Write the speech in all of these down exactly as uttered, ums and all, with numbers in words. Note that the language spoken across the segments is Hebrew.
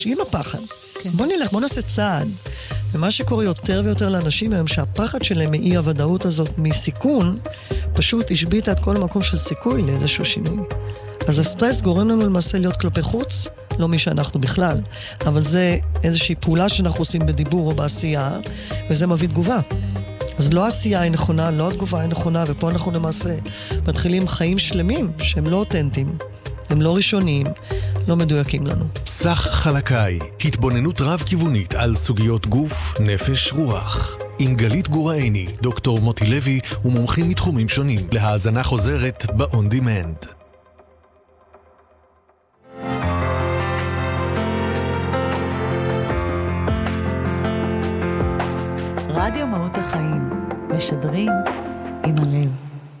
עם הפחד. כן. בוא נלך, בוא נעשה צעד. ומה שקורה יותר ויותר לאנשים היום, שהפחד שלהם מאי הוודאות הזאת מסיכון, פשוט השביט את כל המקום של סיכוי לאיזשהו שינוי. אז הסטרס גורם לנו למעשה להיות כלפי חוץ, לא מי שאנחנו בכלל, אבל זה איזושהי פעולה שאנחנו עושים בדיבור או בעשייה, וזה מביא תגובה. אז לא העשייה היא נכונה, לא התגובה היא נכונה, ופה אנחנו למעשה מתחילים חיים שלמים שהם לא אותנטיים, הם לא ראשוניים, לא מדויקים לנו. סך חלקאי, התבוננות רב-כיוונית על סוגיות גוף, נפש, רוח. עם גלית גורעיני, דוקטור מוטי לוי ומומחים מתחומים שונים, להאזנה חוזרת ב-On Demand. רדיו מהות החיים, משדרים עם הלב.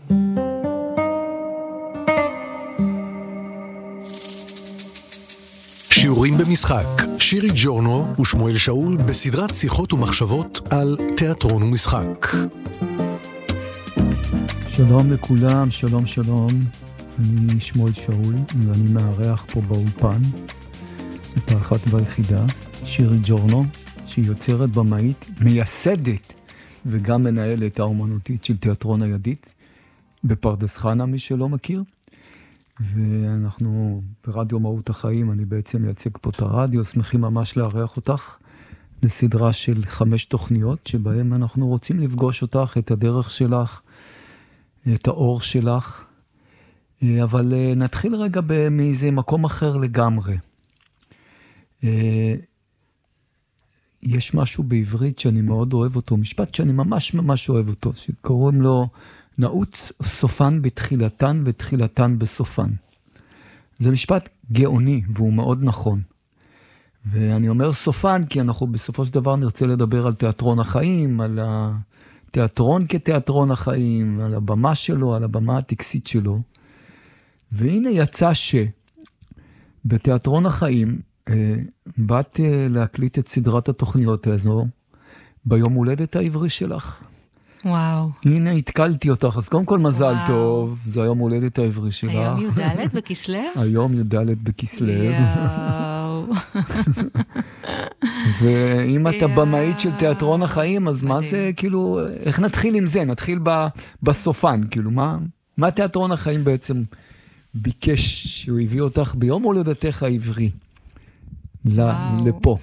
שיעורים במשחק, שירי ג'ורנו ושמואל שאול בסדרת שיחות ומחשבות על תיאטרון ומשחק. שלום לכולם, שלום שלום, אני שמואל שאול ואני מארח פה באולפן את האחת והיחידה, שירי ג'ורנו, שהיא יוצרת במאית, מייסדת וגם מנהלת האומנותית של תיאטרון הידית בפרדס חנה, מי שלא מכיר. ואנחנו ברדיו מהות החיים, אני בעצם מייצג פה את הרדיו, שמחים ממש לארח אותך לסדרה של חמש תוכניות, שבהם אנחנו רוצים לפגוש אותך, את הדרך שלך, את האור שלך, אבל נתחיל רגע מאיזה מקום אחר לגמרי. יש משהו בעברית שאני מאוד אוהב אותו, משפט שאני ממש ממש אוהב אותו, שקוראים לו נעוץ סופן בתחילתן ותחילתן בסופן. זה משפט גאוני והוא מאוד נכון. ואני אומר סופן כי אנחנו בסופו של דבר נרצה לדבר על תיאטרון החיים, על התיאטרון כתיאטרון החיים, על הבמה שלו, על הבמה הטקסית שלו. והנה יצא שבתיאטרון החיים באת להקליט את סדרת התוכניות הזו ביום הולדת העברי שלך. וואו. הנה התקלתי אותך, אז קודם כל מזל וואו. טוב, זה היום הולדת העברי שלך. היום י"ד בכסלו? היום י"ד בכסלו. יואו. ואם אתה במאית של תיאטרון החיים, אז מה זה, כאילו, איך נתחיל עם זה? נתחיל בסופן, כאילו, מה, מה תיאטרון החיים בעצם ביקש שהוא הביא אותך ביום הולדתך העברי? לפה.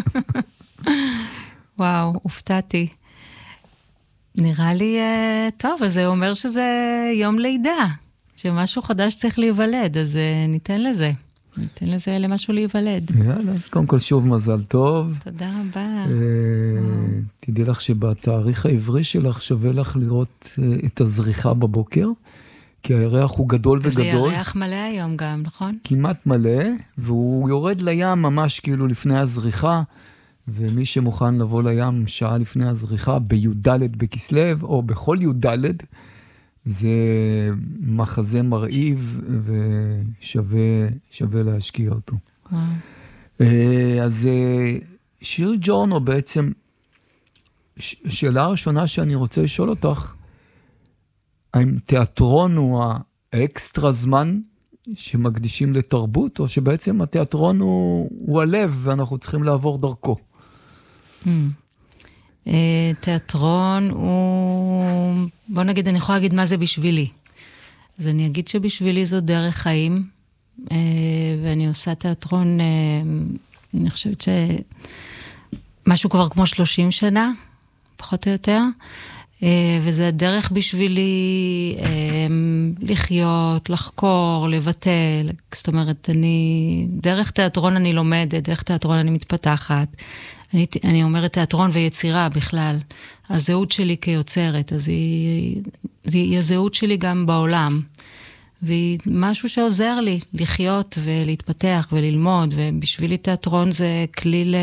וואו, הופתעתי. נראה לי, טוב, אז זה אומר שזה יום לידה, שמשהו חדש צריך להיוולד, אז ניתן לזה. ניתן לזה למשהו להיוולד. יאללה, אז קודם כל שוב מזל טוב. תודה רבה. תדעי לך שבתאריך העברי שלך שווה לך לראות את הזריחה בבוקר, כי הירח הוא גדול וגדול. זה ירח מלא היום גם, נכון? כמעט מלא, והוא יורד לים ממש כאילו לפני הזריחה, ומי שמוכן לבוא לים שעה לפני הזריחה, בי"ד בכסלו, או בכל י"ד, זה מחזה מרהיב, ושווה שווה להשקיע אותו. וואו. אז שירי ג'ורנו בעצם, שאלה הראשונה שאני רוצה לשאול אותך, האם תיאטרון הוא האקסטרה זמן שמקדישים לתרבות, או שבעצם התיאטרון הוא, הוא הלב, ואנחנו צריכים לעבור דרכו? תיאטרון הוא, בוא נגיד, אני יכולה להגיד מה זה בשבילי. אז אני אגיד שבשבילי זו דרך חיים, ואני עושה תיאטרון, אני חושבת שמשהו כבר כמו שלושים שנה, פחות או יותר, וזה הדרך בשבילי לחיות, לחקור, לבטל. זאת אומרת, אני, דרך תיאטרון אני לומדת, דרך תיאטרון אני מתפתחת. אני, אני אומרת תיאטרון ויצירה בכלל. הזהות שלי כיוצרת, אז היא, היא הזהות שלי גם בעולם. והיא משהו שעוזר לי לחיות ולהתפתח וללמוד, ובשבילי תיאטרון זה כלי ל...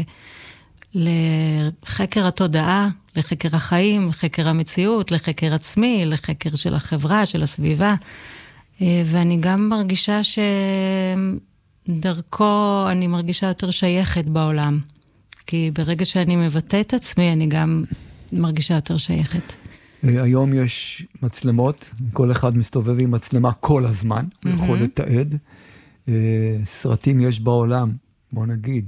לחקר התודעה, לחקר החיים, לחקר המציאות, לחקר עצמי, לחקר של החברה, של הסביבה. ואני גם מרגישה שדרכו אני מרגישה יותר שייכת בעולם. כי ברגע שאני מבטא את עצמי, אני גם מרגישה יותר שייכת. היום יש מצלמות, כל אחד מסתובב עם מצלמה כל הזמן, הוא יכול לתעד. סרטים יש בעולם בוא נגיד,